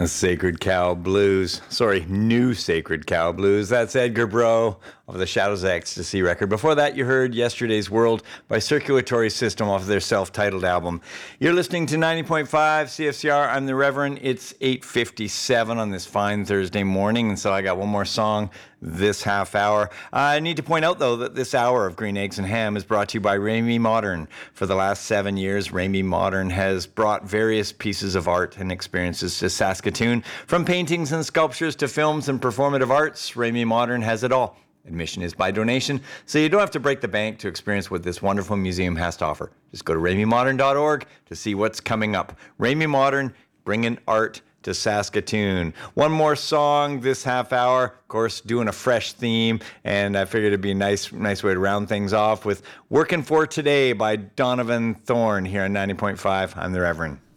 The Sacred Cow Blues. Sorry, New Sacred Cow Blues. That's Edgar Bro of the Shadows of Ecstasy record. Before that, you heard Yesterday's World by Circulatory System off of their self-titled album. You're listening to 90.5 CFCR. I'm the Reverend. It's 8:57 on this fine Thursday morning, and so I got one more song this half hour. I need to point out, though, that this hour of Green Eggs and Ham is brought to you by Ramey Modern. For the last 7 years, Ramey Modern has brought various pieces of art and experiences to Saskatoon. From paintings and sculptures to films and performative arts, Ramey Modern has it all. Admission is by donation, so you don't have to break the bank to experience what this wonderful museum has to offer. Just go to rameymodern.org to see what's coming up. Ramey Modern, bringing art to Saskatoon. One more song this half hour, of course, doing a fresh theme, and I figured it'd be a nice way to round things off with Working for Today by Donovan Thorne here on 90.5. I'm the Reverend.